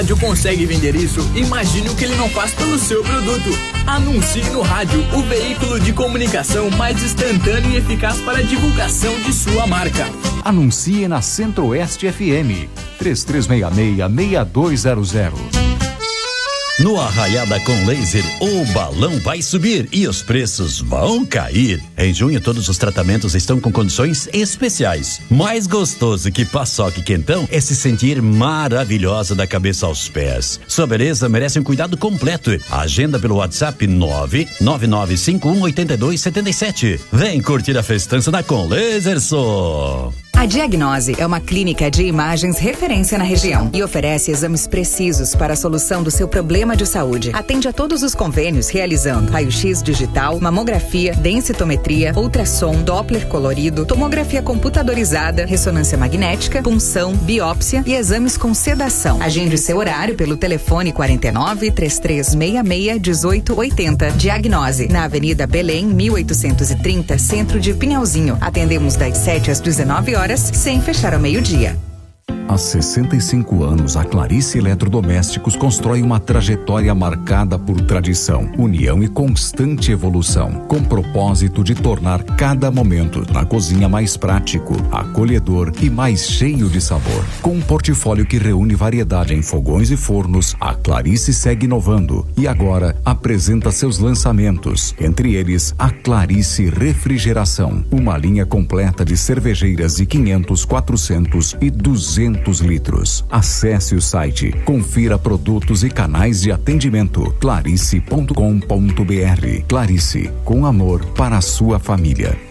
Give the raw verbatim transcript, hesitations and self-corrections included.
consegue vender isso, imagine o que ele não faz pelo seu produto. Anuncie no rádio, o veículo de comunicação mais instantâneo e eficaz para a divulgação de sua marca. Anuncie na Centro-Oeste F M, três três seis seis, seis dois zero zero. No Arraiada com Laser, o balão vai subir e os preços vão cair. Em junho, todos os tratamentos estão com condições especiais. Mais gostoso que paçoca e quentão é se sentir maravilhosa da cabeça aos pés. Sua beleza merece um cuidado completo. Agenda pelo WhatsApp nove nove nove cinco um oito dois sete sete. Vem curtir a festança da Com Laser só. A Diagnose é uma clínica de imagens referência na região e oferece exames precisos para a solução do seu problema de saúde. Atende a todos os convênios realizando raio-x digital, mamografia, densitometria, ultrassom, Doppler colorido, tomografia computadorizada, ressonância magnética, punção, biópsia e exames com sedação. Agende seu horário pelo telefone quarenta e nove, três três seis seis, dezoito oitenta. Diagnose, na Avenida Belém, mil oitocentos e trinta, centro de Pinhalzinho. Atendemos das sete às dezenove horas, sem fechar ao meio-dia. Há sessenta e cinco anos, a Clarice Eletrodomésticos constrói uma trajetória marcada por tradição, união e constante evolução, com propósito de tornar cada momento na cozinha mais prático, acolhedor e mais cheio de sabor. Com um portfólio que reúne variedade em fogões e fornos, a Clarice segue inovando e agora apresenta seus lançamentos, entre eles a Clarice Refrigeração, uma linha completa de cervejeiras de quinhentos, quatrocentos e duzentos litros. Acesse o site, confira produtos e canais de atendimento clarice ponto com ponto br. Clarice, com amor para a sua família.